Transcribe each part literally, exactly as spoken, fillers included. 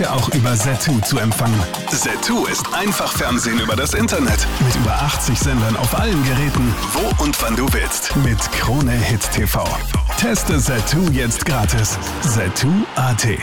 Auch über Zattoo zu empfangen. Zattoo ist einfach Fernsehen über das Internet. Mit über achtzig Sendern auf allen Geräten, wo und wann du willst. Mit Krone Hit T V. Teste Zattoo jetzt gratis. Zattoo Punkt a t.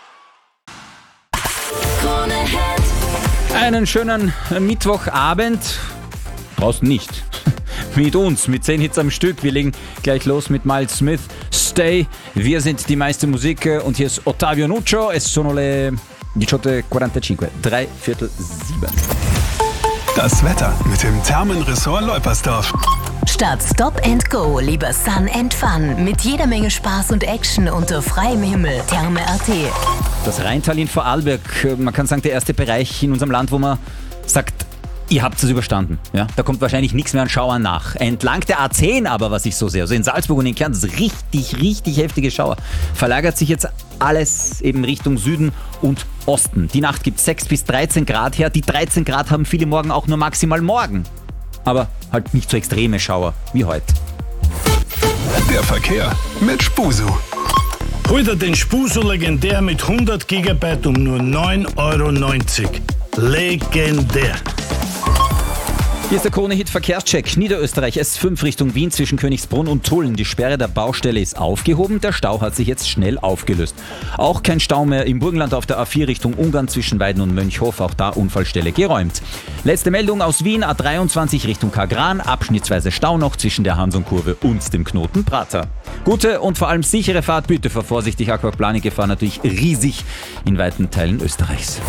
Einen schönen Mittwochabend. Draußen nicht. Mit uns, mit zehn Hits am Stück. Wir legen gleich los mit Miles Smith. Stay. Wir sind die meiste Musik und hier ist Ottavio Nuccio. Es sono le diciotto e quarantacinque. Drei Viertel sieben. Das Wetter mit dem Thermenressort Leupersdorf. Statt Stop and Go, lieber Sun and Fun. Mit jeder Menge Spaß und Action unter freiem Himmel. Therme Punkt a t. Das Rheintal in Vorarlberg, man kann sagen, der erste Bereich in unserem Land, wo man sagt, ihr habt es überstanden. Ja? Da kommt wahrscheinlich nichts mehr an Schauern nach. Entlang der A zehn aber, was ich so sehe, also in Salzburg und in Kärnten, das ist richtig, richtig heftige Schauer. Verlagert sich jetzt alles eben Richtung Süden und Osten. Die Nacht gibt sechs bis dreizehn Grad her. Die dreizehn Grad haben viele morgen auch nur maximal morgen. Aber halt nicht so extreme Schauer wie heute. Der Verkehr mit Spusu. Hol dir den Spusu legendär mit hundert Gigabyte um nur neun Euro neunzig. Legendär. Hier ist der Krone-Hit Verkehrscheck. Niederösterreich S fünf Richtung Wien zwischen Königsbrunn und Tulln. Die Sperre der Baustelle ist aufgehoben. Der Stau hat sich jetzt schnell aufgelöst. Auch kein Stau mehr im Burgenland auf der A vier Richtung Ungarn zwischen Weiden und Mönchhof. Auch da Unfallstelle geräumt. Letzte Meldung aus Wien. A dreiundzwanzig Richtung Kagran. Abschnittsweise Stau noch zwischen der Hansonkurve und dem Knoten Prater. Gute und vor allem sichere Fahrt. Bitte fahr vorsichtig. Aquaplaning-Gefahr natürlich riesig in weiten Teilen Österreichs.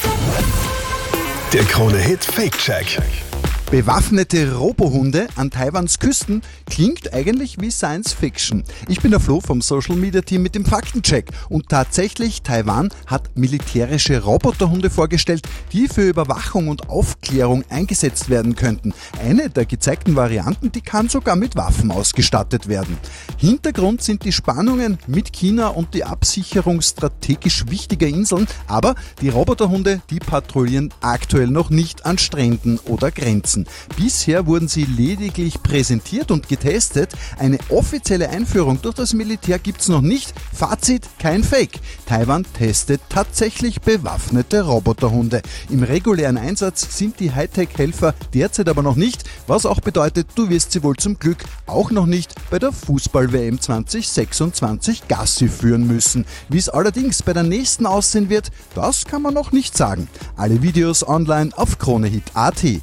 Der Krone-Hit Fake-Check. Bewaffnete Robohunde an Taiwans Küsten klingt eigentlich wie Science Fiction. Ich bin der Flo vom Social Media Team mit dem Faktencheck und tatsächlich, Taiwan hat militärische Roboterhunde vorgestellt, die für Überwachung und Aufklärung eingesetzt werden könnten. Eine der gezeigten Varianten, die kann sogar mit Waffen ausgestattet werden. Hintergrund sind die Spannungen mit China und die Absicherung strategisch wichtiger Inseln, aber die Roboterhunde, die patrouillieren aktuell noch nicht an Stränden oder Grenzen. Bisher wurden sie lediglich präsentiert und getestet. Eine offizielle Einführung durch das Militär gibt's noch nicht. Fazit, kein Fake. Taiwan testet tatsächlich bewaffnete Roboterhunde. Im regulären Einsatz sind die Hightech-Helfer derzeit aber noch nicht, was auch bedeutet, du wirst sie wohl zum Glück auch noch nicht bei der Fußball-W M zwanzig sechsundzwanzig Gassi führen müssen. Wie es allerdings bei der nächsten aussehen wird, das kann man noch nicht sagen. Alle Videos online auf Kronehit Punkt a t.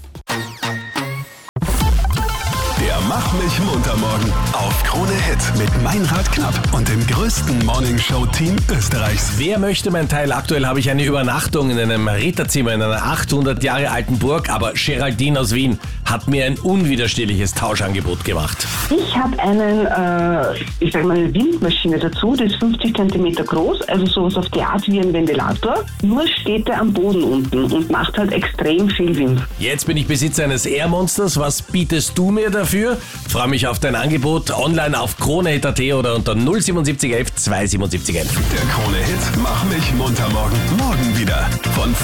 Der Mach mich munter morgen auf Krone Hit mit Meinrad Knapp und dem größten Morningshow-Team Österreichs. Wer möchte mein Teil? Aktuell habe ich eine Übernachtung in einem Ritterzimmer in einer achthundert Jahre alten Burg, aber Geraldine aus Wien hat mir ein unwiderstehliches Tauschangebot gemacht. Ich habe einen, äh, ich sag mal, eine Windmaschine dazu, die ist fünfzig Zentimeter groß, also sowas auf die Art wie ein Ventilator, nur steht er am Boden unten und macht halt extrem viel Wind. Jetzt bin ich Besitzer eines Air-Monsters. Was bietest du mir dafür? Freue mich auf dein Angebot online auf Kronehit Punkt a t oder unter null siebenundsiebzig elf zweihundertsiebenundsiebzig elf. Der Krone-Hit Mach mich munter morgen. Morgen wieder von